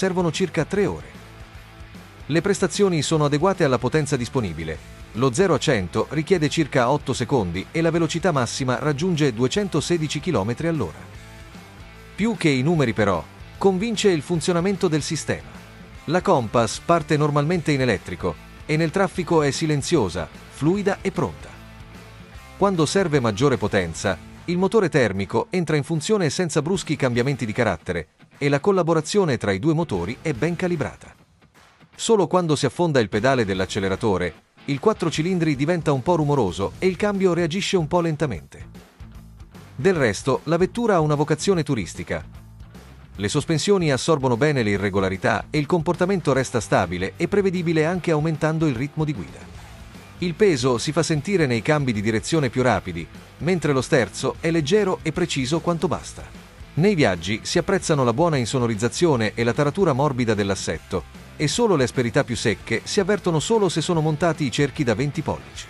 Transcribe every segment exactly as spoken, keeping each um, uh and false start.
servono circa tre ore. Le prestazioni sono adeguate alla potenza disponibile. Lo zero a cento richiede circa otto secondi e la velocità massima raggiunge duecentosedici chilometri all'ora. Più che i numeri però, convince il funzionamento del sistema. La Compass parte normalmente in elettrico e nel traffico è silenziosa, fluida e pronta. Quando serve maggiore potenza, il motore termico entra in funzione senza bruschi cambiamenti di carattere e la collaborazione tra i due motori è ben calibrata. Solo quando si affonda il pedale dell'acceleratore, il quattro cilindri diventa un po' rumoroso e il cambio reagisce un po' lentamente. Del resto, la vettura ha una vocazione turistica. Le sospensioni assorbono bene le irregolarità e il comportamento resta stabile e prevedibile anche aumentando il ritmo di guida. Il peso si fa sentire nei cambi di direzione più rapidi, mentre lo sterzo è leggero e preciso quanto basta. Nei viaggi si apprezzano la buona insonorizzazione e la taratura morbida dell'assetto, e solo le asperità più secche si avvertono solo se sono montati i cerchi da venti pollici.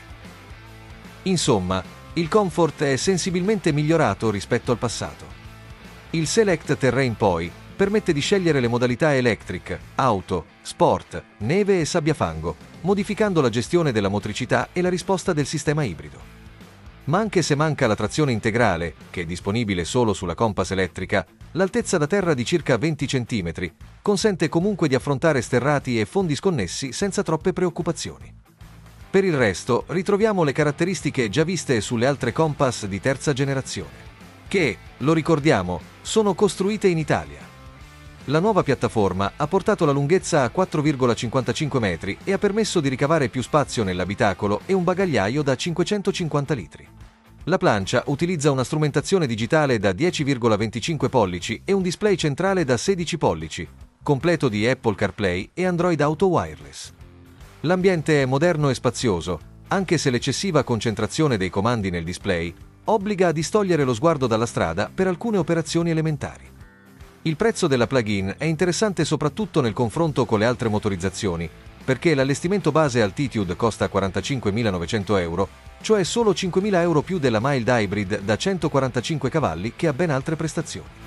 Insomma, il comfort è sensibilmente migliorato rispetto al passato. Il Select Terrain poi permette di scegliere le modalità Electric, Auto, Sport, Neve e Sabbiafango, modificando la gestione della motricità e la risposta del sistema ibrido. Ma anche se manca la trazione integrale, che è disponibile solo sulla Compass elettrica, l'altezza da terra di circa venti centimetri consente comunque di affrontare sterrati e fondi sconnessi senza troppe preoccupazioni. Per il resto, ritroviamo le caratteristiche già viste sulle altre Compass di terza generazione, che, lo ricordiamo, sono costruite in Italia. La nuova piattaforma ha portato la lunghezza a quattro virgola cinquantacinque metri e ha permesso di ricavare più spazio nell'abitacolo e un bagagliaio da cinquecentocinquanta litri. La plancia utilizza una strumentazione digitale da dieci virgola venticinque pollici e un display centrale da sedici pollici, completo di Apple CarPlay e Android Auto Wireless. L'ambiente è moderno e spazioso, anche se l'eccessiva concentrazione dei comandi nel display obbliga a distogliere lo sguardo dalla strada per alcune operazioni elementari. Il prezzo della plug-in è interessante soprattutto nel confronto con le altre motorizzazioni, perché l'allestimento base Altitude costa quarantacinquemilanovecento euro, cioè solo cinquemila euro più della Mild Hybrid da centoquarantacinque cavalli che ha ben altre prestazioni.